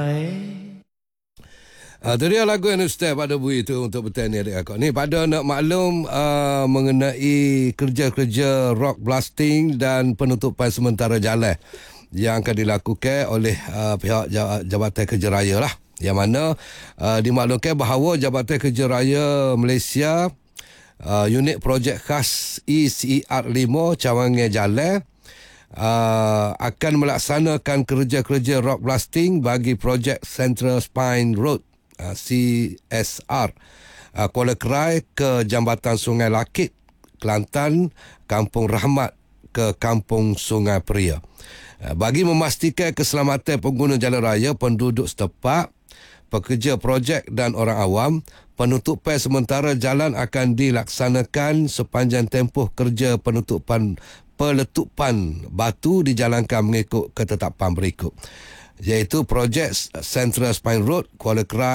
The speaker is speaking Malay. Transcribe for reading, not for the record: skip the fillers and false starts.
Itu dia lagu yang Ustaz pada bui itu untuk petang ni adik akak. Ni pada nak maklum mengenai kerja-kerja rock blasting dan penutupan sementara jalan yang akan dilakukan oleh pihak Jabatan Kerja Raya lah. Yang mana dimaklumkan bahawa Jabatan Kerja Raya Malaysia unit projek khas ECR 5 Cawangan Jalan akan melaksanakan kerja-kerja rock blasting bagi projek Central Spine Road CSR Kuala Kerai ke Jambatan Sungai Lakit, Kelantan, Kampung Rahmat ke Kampung Sungai Peria. Bagi memastikan keselamatan pengguna jalan raya, penduduk setempat, pekerja projek dan orang awam, penutupan sementara jalan akan dilaksanakan sepanjang tempoh kerja peletupan batu dijalankan mengikut ketetapan berikut, iaitu projek Central Spine Road Kuala Kerai